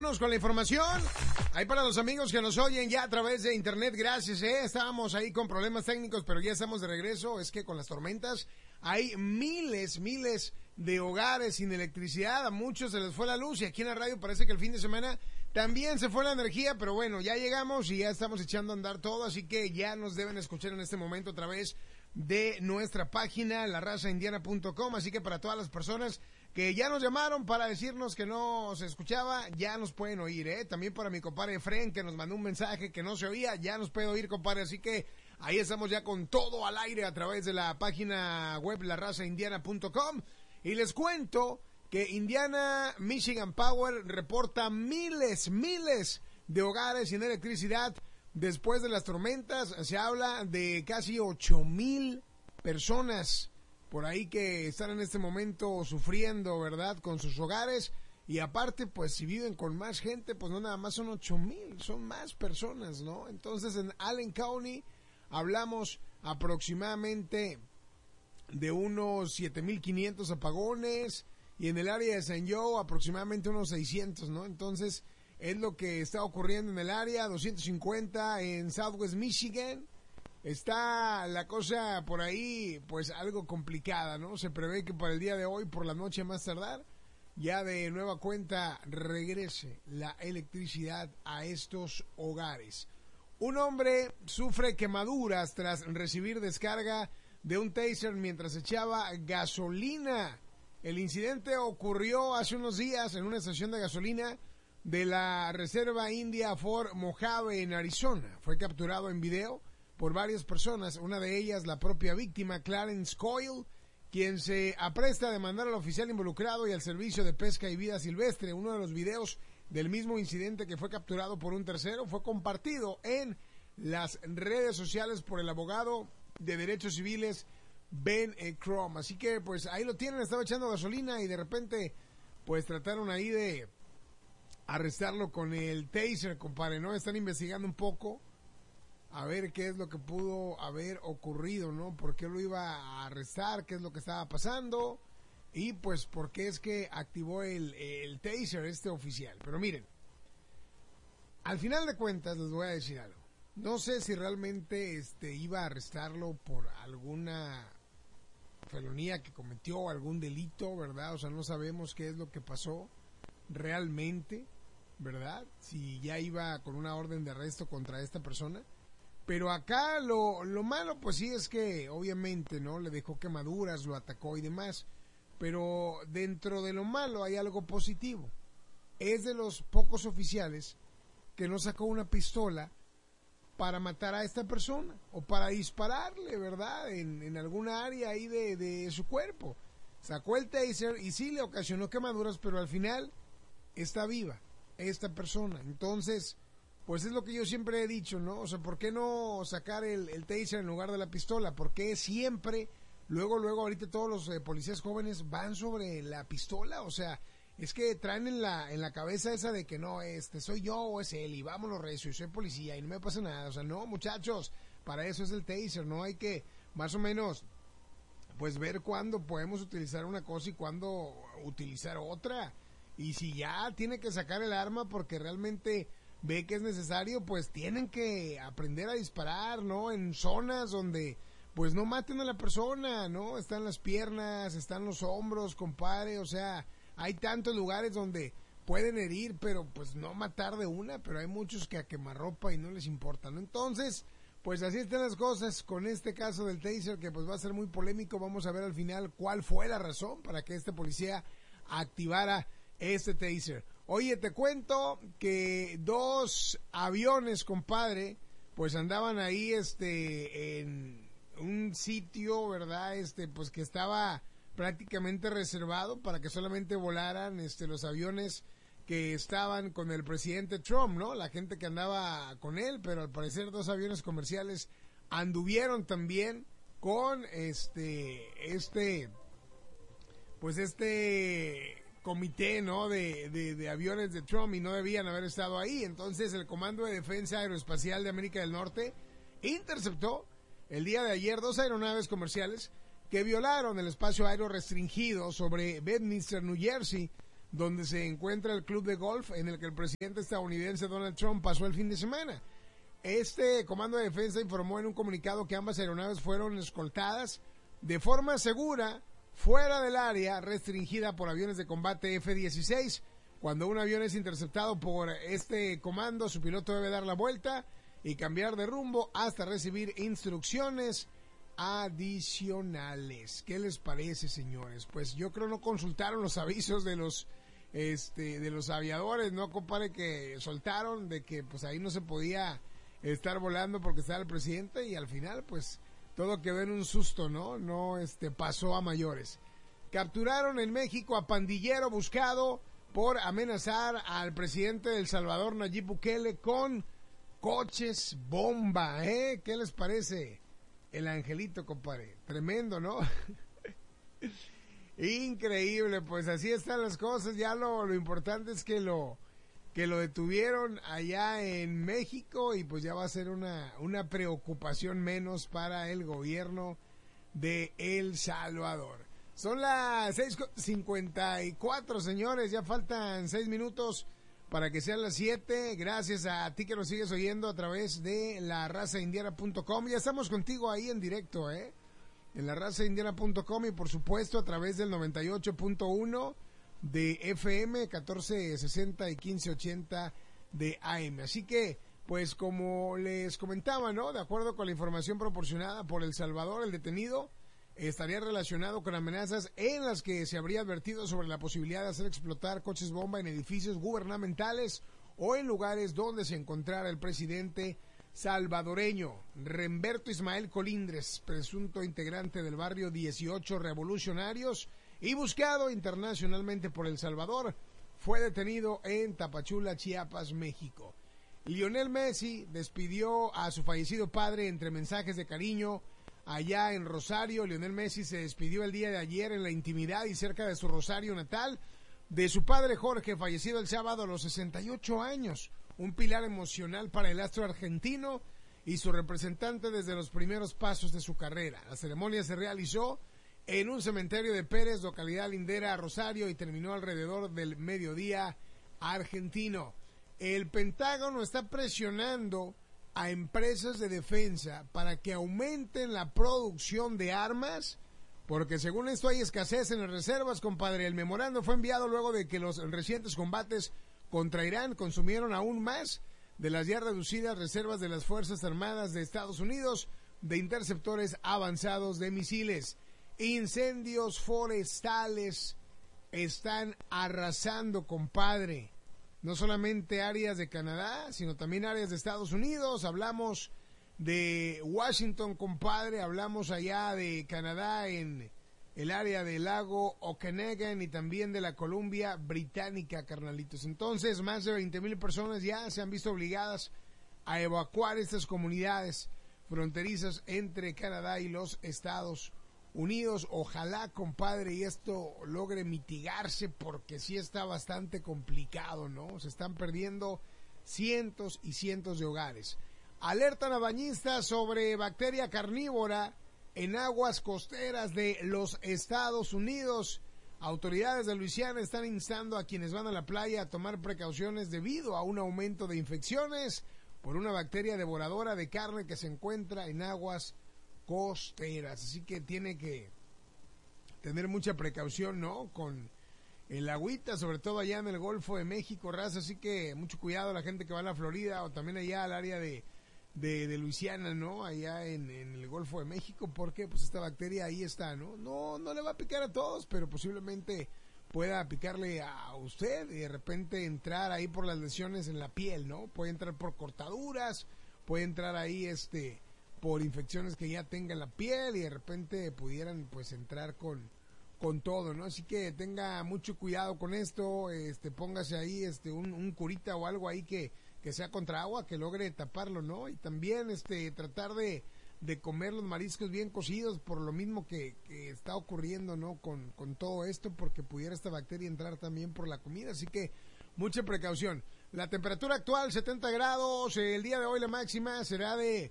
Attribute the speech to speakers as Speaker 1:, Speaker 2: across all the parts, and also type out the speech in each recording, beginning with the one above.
Speaker 1: Con la información, ahí para los amigos que nos oyen ya a través de internet, gracias, estábamos ahí con problemas técnicos, pero ya estamos de regreso. Es que con las tormentas hay miles de hogares sin electricidad, a muchos se les fue la luz y aquí en la radio parece que el fin de semana también se fue la energía, pero bueno, ya llegamos y ya estamos echando a andar todo, así que ya nos deben escuchar en este momento a través de nuestra página, larazaindiana.com, así que para todas las personas que ya nos llamaron para decirnos que no se escuchaba, ya nos pueden oír, También para mi compadre Efren, que nos mandó un mensaje que no se oía, ya nos puede oír, compadre, así que ahí estamos ya con todo al aire a través de la página web larazaindiana.com, y les cuento que Indiana Michigan Power reporta miles de hogares sin electricidad después de las tormentas. Se habla de casi 8,000 personas por ahí que están en este momento sufriendo, ¿verdad?, con sus hogares. Y aparte, pues si viven con más gente, pues no nada más son 8,000, son más personas, ¿no? Entonces en Allen County hablamos aproximadamente de unos 7,500 apagones, y en el área de San Joe aproximadamente unos 600, ¿no? Entonces es lo que está ocurriendo en el área. 250 en Southwest Michigan. Está la cosa por ahí pues algo complicada, ¿no? Se prevé que para el día de hoy, por la noche más tardar, ya de nueva cuenta regrese la electricidad a estos hogares. Un hombre sufre quemaduras tras recibir descarga de un taser mientras echaba gasolina. El incidente ocurrió hace unos días en una estación de gasolina de la Reserva India Fort Mojave en Arizona. Fue capturado en video por varias personas, una de ellas la propia víctima, Clarence Coyle, quien se apresta a demandar al oficial involucrado y al Servicio de Pesca y Vida Silvestre. Uno de los videos del mismo incidente, que fue capturado por un tercero, fue compartido en las redes sociales por el abogado de derechos civiles Ben Crom. Así que pues ahí lo tienen, estaba echando gasolina y de repente pues trataron ahí de arrestarlo con el taser, compadre, ¿no? Están investigando un poco a ver qué es lo que pudo haber ocurrido, ¿no? ¿Por qué lo iba a arrestar? ¿Qué es lo que estaba pasando? Y pues por qué es que activó el taser este oficial. Pero miren, al final de cuentas les voy a decir algo. No sé si realmente iba a arrestarlo por alguna felonía que cometió, algún delito, ¿verdad? O sea, no sabemos qué es lo que pasó realmente, ¿verdad? Si ya iba con una orden de arresto contra esta persona. Pero acá lo malo pues sí es que obviamente, ¿no?, le dejó quemaduras, lo atacó y demás. Pero dentro de lo malo hay algo positivo. Es de los pocos oficiales que no sacó una pistola para matar a esta persona o para dispararle, ¿verdad?, en alguna área ahí de su cuerpo. Sacó el taser y sí le ocasionó quemaduras, pero al final está viva esta persona. Entonces, pues es lo que yo siempre he dicho, ¿no? O sea, ¿por qué no sacar el taser en lugar de la pistola? ¿Por qué siempre, luego, ahorita todos los policías jóvenes van sobre la pistola? O sea, es que traen en la cabeza esa de que no, soy yo o es él y vámonos recio y soy policía y no me pasa nada. O sea, no, muchachos, para eso es el taser, ¿no? Hay que más o menos pues ver cuándo podemos utilizar una cosa y cuándo utilizar otra. Y si ya tiene que sacar el arma porque realmente ve que es necesario, pues tienen que aprender a disparar, ¿no? En zonas donde pues no maten a la persona, ¿no? Están las piernas, están los hombros, compadre, o sea, hay tantos lugares donde pueden herir, pero pues no matar de una, pero hay muchos que a quemarropa y no les importa, ¿no? Entonces, pues así están las cosas con este caso del taser, que pues va a ser muy polémico. Vamos a ver al final cuál fue la razón para que este policía activara este taser. Oye, te cuento que 2 aviones, compadre, pues andaban ahí en un sitio, ¿verdad? Pues que estaba prácticamente reservado para que solamente volaran los aviones que estaban con el presidente Trump, ¿no? La gente que andaba con él, pero al parecer 2 aviones comerciales anduvieron también con comité, ¿no?, de aviones de Trump, y no debían haber estado ahí. Entonces el Comando de Defensa Aeroespacial de América del Norte interceptó el día de ayer 2 aeronaves comerciales que violaron el espacio aéreo restringido sobre Bedminster, New Jersey, donde se encuentra el club de golf en el que el presidente estadounidense Donald Trump pasó el fin de semana. Este comando de defensa informó en un comunicado que ambas aeronaves fueron escoltadas de forma segura fuera del área restringida por aviones de combate F-16. Cuando un avión es interceptado por este comando, su piloto debe dar la vuelta y cambiar de rumbo hasta recibir instrucciones adicionales. ¿Qué les parece, señores? Pues yo creo no consultaron los avisos de los aviadores, ¿no, compadre? Que soltaron de que pues ahí no se podía estar volando porque estaba el presidente, y al final pues todo quedó en un susto, ¿no? No pasó a mayores. Capturaron en México a pandillero buscado por amenazar al presidente de El Salvador, Nayib Bukele, con coches bomba, ¿eh? ¿Qué les parece? El angelito, compadre. Tremendo, ¿no? Increíble, pues así están las cosas. Ya lo importante es que lo detuvieron allá en México, y pues ya va a ser una preocupación menos para el gobierno de El Salvador. Son las 6:54, señores, ya faltan 6 minutos para que sean las 7. Gracias a ti que nos sigues oyendo a través de LaRazaIndiana.com. Ya estamos contigo ahí en directo, en LaRazaIndiana.com, y por supuesto a través del 98.1 de FM, 1460 y 1580 de AM. Así que, pues como les comentaba, ¿no? De acuerdo con la información proporcionada por El Salvador, el detenido estaría relacionado con amenazas en las que se habría advertido sobre la posibilidad de hacer explotar coches bomba en edificios gubernamentales o en lugares donde se encontrara el presidente salvadoreño. Remberto Ismael Colindres, presunto integrante del barrio 18 Revolucionarios y buscado internacionalmente por El Salvador, fue detenido en Tapachula, Chiapas, México. Lionel Messi despidió a su fallecido padre entre mensajes de cariño allá en Rosario. Lionel Messi se despidió el día de ayer en la intimidad y cerca de su Rosario natal de su padre Jorge, fallecido el sábado a los 68 años, un pilar emocional para el astro argentino y su representante desde los primeros pasos de su carrera. La ceremonia se realizó en un cementerio de Pérez, localidad lindera a Rosario, y terminó alrededor del mediodía argentino. El Pentágono está presionando a empresas de defensa para que aumenten la producción de armas, porque según esto hay escasez en las reservas, compadre. El memorando fue enviado luego de que los recientes combates contra Irán consumieron aún más de las ya reducidas reservas de las Fuerzas Armadas de Estados Unidos de interceptores avanzados de misiles. Incendios forestales están arrasando, compadre. No solamente áreas de Canadá, sino también áreas de Estados Unidos. Hablamos de Washington, compadre. Hablamos allá de Canadá en el área del lago Okanagan y también de la Columbia Británica, carnalitos. Entonces, más de 20,000 personas ya se han visto obligadas a evacuar estas comunidades fronterizas entre Canadá y los Estados Unidos. Ojalá, compadre, y esto logre mitigarse, porque sí está bastante complicado, ¿no? Se están perdiendo cientos y cientos de hogares. Alertan a bañistas sobre bacteria carnívora en aguas costeras de los Estados Unidos. Autoridades de Luisiana están instando a quienes van a la playa a tomar precauciones debido a un aumento de infecciones por una bacteria devoradora de carne que se encuentra en aguas costeras. Así que tiene que tener mucha precaución, ¿no? Con el agüita, sobre todo allá en el Golfo de México, raza. Así que mucho cuidado a la gente que va a la Florida o también allá al área de Luisiana, ¿no? Allá en el Golfo de México, porque pues esta bacteria ahí está, ¿no? No le va a picar a todos, pero posiblemente pueda picarle a usted y de repente entrar ahí por las lesiones en la piel, ¿no? Puede entrar por cortaduras, puede entrar ahí por infecciones que ya tenga en la piel, y de repente pudieran pues entrar con todo, ¿no? Así que tenga mucho cuidado con esto. Póngase ahí un curita o algo ahí que sea contra agua, que logre taparlo, ¿no? Y también tratar de comer los mariscos bien cocidos, por lo mismo que está ocurriendo, ¿no? Con todo esto, porque pudiera esta bacteria entrar también por la comida. Así que mucha precaución. La temperatura actual 70 grados, el día de hoy la máxima será de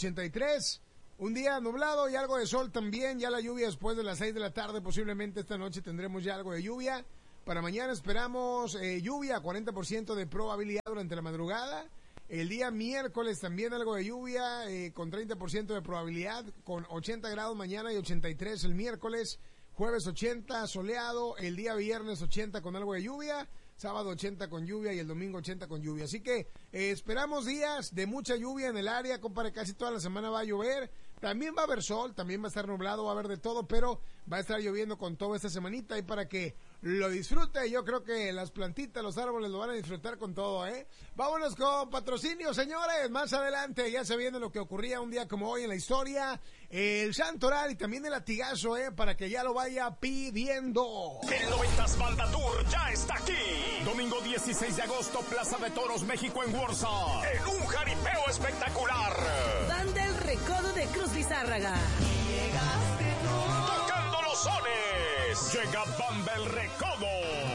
Speaker 1: 83, un día nublado y algo de sol también. Ya la lluvia después de las 6 de la tarde, posiblemente esta noche tendremos ya algo de lluvia. Para mañana esperamos lluvia, 40% de probabilidad durante la madrugada. El día miércoles también algo de lluvia, con 30% de probabilidad, con 80 grados mañana y 83 el miércoles. Jueves 80 soleado, el día viernes 80 con algo de lluvia, sábado 80 con lluvia y el domingo 80 con lluvia. Así que esperamos días de mucha lluvia en el área, compadre, casi toda la semana va a llover. También va a haber sol, también va a estar nublado, va a haber de todo, pero va a estar lloviendo con toda esta semanita y para que lo disfrute, yo creo que las plantitas, los árboles lo van a disfrutar con todo, ¿eh? Vámonos con patrocinio, señores. Más adelante ya se viene lo que ocurría un día como hoy en la historia, el Santoral y también el latigazo, para que ya lo vaya pidiendo.
Speaker 2: El 90s Banda Tour ya está aquí. Domingo 16 de agosto, Plaza de Toros, México en Warsaw. En un jaripeo espectacular.
Speaker 3: Banda El Recodo de Cruz Lizárraga.
Speaker 2: Tocando los sones. Llega Banda El Recodo.